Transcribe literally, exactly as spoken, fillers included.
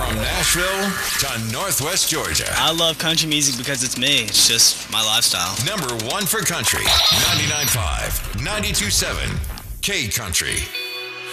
From Nashville to Northwest Georgia. I love country music because it's me. It's just my lifestyle. Number one for country. ninety-nine point five, ninety-two point seven, K Country.